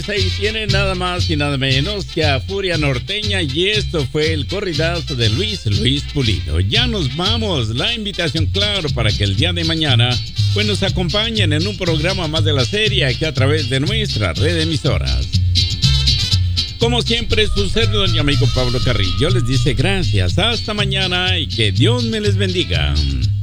Ahí tiene nada más y nada menos que a Furia Norteña y esto fue el corridazo de Luis Pulido. Ya nos vamos, la invitación claro para que el día de mañana pues nos acompañen en un programa más de la serie aquí a través de nuestra red de emisoras. Como siempre, su servidor y amigo Pablo Carrillo les dice gracias, hasta mañana y que Dios me les bendiga.